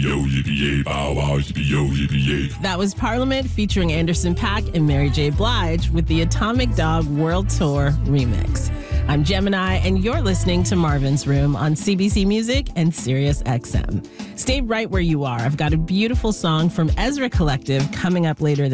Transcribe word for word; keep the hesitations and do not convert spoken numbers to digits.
yippee-yo, yippee-yay, bow wow, yippee-yo, yippee-yay. That was Parliament featuring Anderson .Paak and Mary J. Blige with the Atomic Dog World Tour remix. I'm Gemini, and you're listening to Marvin's Room on C B C Music and Sirius X M. Stay right where you are. I've got a beautiful song from Ezra Collective coming up later this